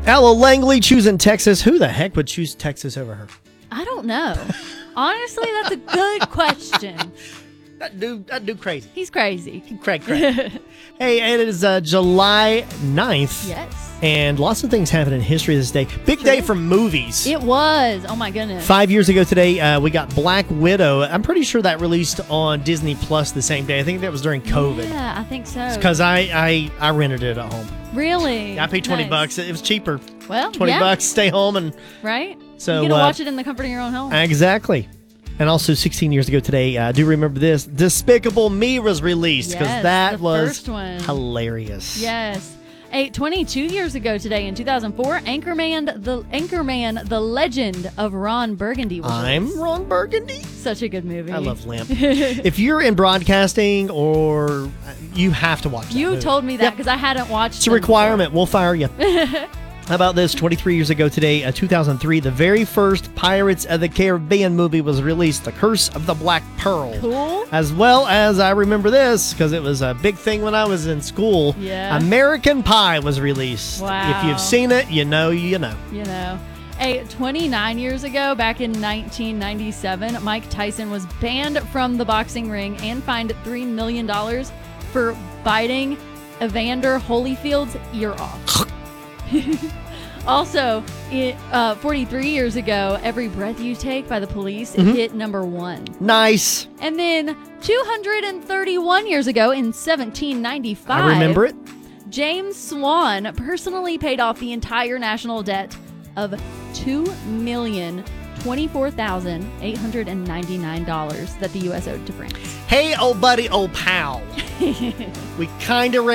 Ella Langley choosing Texas. Who the heck would choose Texas over her? I don't know. Honestly, that's a good question. That dude crazy. He's crazy. Craig. Hey, it is July 9th. Yes. And lots of things happen in history this day. Big day for movies. It was. Oh, my goodness. 5 years ago today, we got Black Widow. I'm pretty sure that released on Disney Plus the same day. I think that was during COVID. Yeah, I think so. Because I rented it at home. Really? I paid $20. Nice. It was cheaper. Well, $20, stay home. And right? So, you get to watch it in the comfort of your own home. Exactly. And also 16 years ago today, I do remember this, Despicable Me was released because that was first one. Hilarious. Yes. 22 years ago today in 2004, Anchorman, the Legend of Ron Burgundy was released. I'm Ron Burgundy. Such a good movie. I love Lamp. If you're in broadcasting or you have to watch that You movie. told me that because I hadn't watched It's a requirement. We'll fire you. How about this? 23 years ago today, 2003, the very first Pirates of the Caribbean movie was released, The Curse of the Black Pearl. Cool. As well as, I remember this, because it was a big thing when I was in school, American Pie was released. Wow. If you've seen it, you know you know. You know. 29 years ago, back in 1997, Mike Tyson was banned from the boxing ring and fined $3 million for biting Evander Holyfield's ear off. Also, 43 years ago, Every Breath You Take by the Police hit number 1. Nice. And then 231 years ago, in 1795, I remember it. James Swan personally paid off the entire national debt of $2,024,899 that the U.S. owed to France. Hey, old buddy, old pal. We kind of